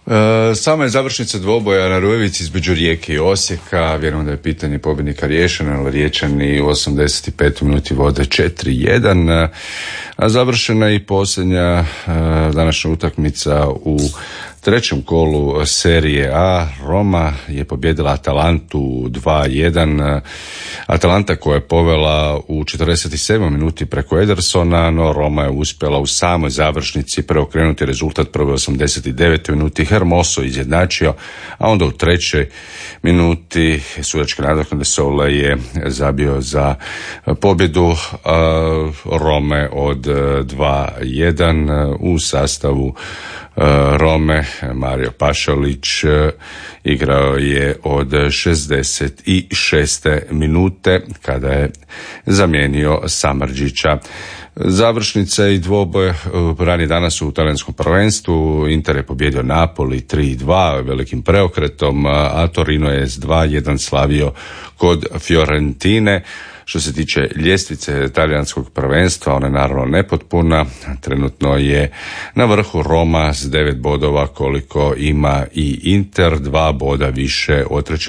Sama je završnica dvoboja na Rujevici između Rijeke i Osijeka. Vjerujem da je pitanje pobjednika riješeno, ali Riječani u 85. minuti vode 4-1. A završena je i posljednja današnja utakmica u trećem kolu serije A. Roma je pobjedila Atalantu 2-1. Atalanta koja je povela u 47. minuti preko Edersona, no Roma je uspjela u samoj završnici preokrenuti rezultat prve 89. minuti. Hermoso izjednačio, a onda u trećoj minuti sudačke nadoknade Sole je zabio za pobjedu Rome od 2-1 u sastavu Rome. Mario Pašalić igrao je od 66. minute kada je zamijenio Samardžića. Završnica i dvoboj ranije danas u talijanskom prvenstvu. Inter je pobjedio Napoli 3-2 velikim preokretom, a Torino je s 2-1 slavio kod Fiorentine. Što se tiče ljestvice talijanskog prvenstva, ona je naravno nepotpuna. Trenutno je na vrhu Roma s 9 bodova koliko ima i Inter, 2 boda više od treće